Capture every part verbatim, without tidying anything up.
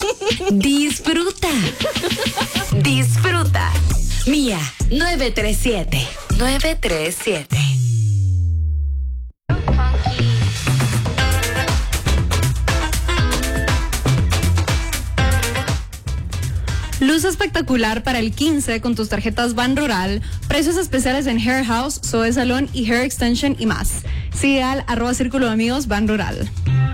Disfruta. Disfruta. Mía nueve tres siete. nueve tres siete. Luz espectacular para el quince con tus tarjetas Ban Rural, precios especiales en Hair House, Zoe Salón y Hair Extension y más. Sigue al arroba círculo de amigos Ban Rural.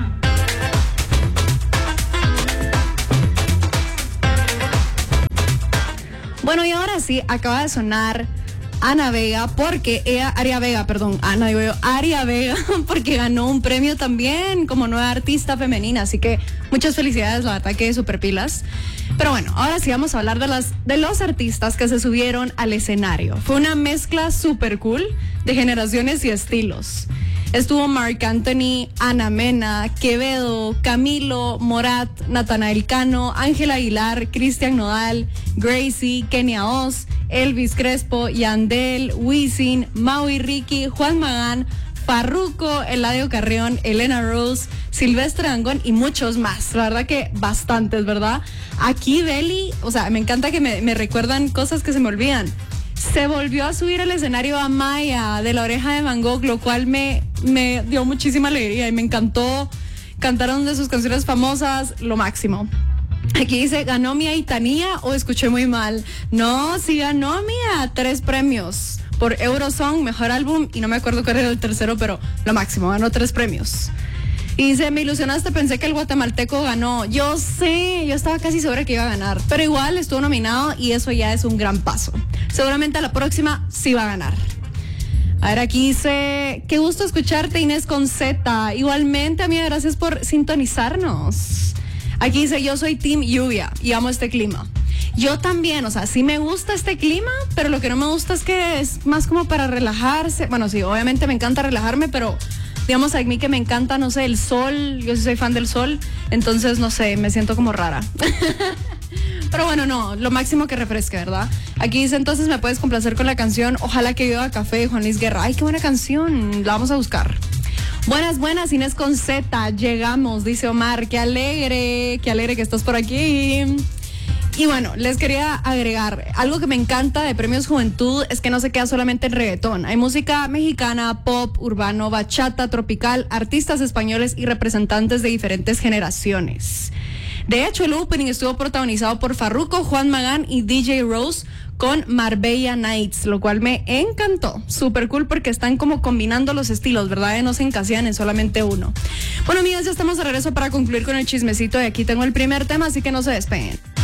Bueno, y ahora sí, acaba de sonar Ana Vega, porque ella, Aria Vega, perdón, Ana digo yo, Aria Vega, porque ganó un premio también como nueva artista femenina, así que muchas felicidades, la verdad que super pilas. Pero bueno, ahora sí vamos a hablar de las de los artistas que se subieron al escenario. Fue una mezcla super cool de generaciones y estilos. Estuvo Marc Anthony, Ana Mena, Quevedo, Camilo, Morat, Natanael Cano, Ángel Aguilar, Cristian Nodal, Gracie, Kenia Oz, Elvis Crespo, Yandel, Wisin, Maui Ricky, Juan Magán, Farruko, Eladio Carrión, Elena Rose, Silvestre Dangond y muchos más. La verdad que bastantes, ¿verdad? Aquí Beli, o sea, me encanta que me, me recuerdan cosas que se me olvidan. Se volvió a subir al escenario a Maya de La Oreja de Van Gogh, lo cual me, me dio muchísima alegría y me encantó. Cantaron de sus canciones famosas, lo máximo. Aquí dice, ¿ganó Mía y Tanía o escuché muy mal? No, sí ganó Mía, tres premios por Eurosong, mejor álbum, y no me acuerdo cuál era el tercero, pero lo máximo, ganó tres premios. Y dice, me ilusionaste, pensé que el guatemalteco ganó. Yo sé, yo estaba casi segura que iba a ganar, pero igual estuvo nominado y eso ya es un gran paso. Seguramente a la próxima sí va a ganar. A ver, aquí dice, qué gusto escucharte, Inés con Z. Igualmente, amiga, gracias por sintonizarnos. Aquí dice, yo soy Team Lluvia y amo este clima. Yo también, o sea, sí me gusta este clima, pero lo que no me gusta es que es más como para relajarse. Bueno, sí, obviamente me encanta relajarme, pero digamos a mí que me encanta, no sé, el sol. Yo sí soy fan del sol, entonces, no sé, me siento como rara. Pero bueno, no, lo máximo que refresque, ¿verdad? Aquí dice, entonces me puedes complacer con la canción Ojalá que llueva café de Juan Luis Guerra. Ay, qué buena canción, la vamos a buscar. Buenas, buenas, Inés con Z, llegamos, dice Omar, qué alegre, qué alegre que estás por aquí. Y bueno, les quería agregar, algo que me encanta de Premios Juventud es que no se queda solamente en reggaetón. Hay música mexicana, pop, urbano, bachata, tropical, artistas españoles y representantes de diferentes generaciones. De hecho, el opening estuvo protagonizado por Farruko, Juan Magán y D J Rose con Marbella Nights, lo cual me encantó. Súper cool porque están como combinando los estilos, ¿verdad? No se encasillan en solamente uno. Bueno, amigas, ya estamos de regreso para concluir con el chismecito y aquí tengo el primer tema, así que no se despeguen.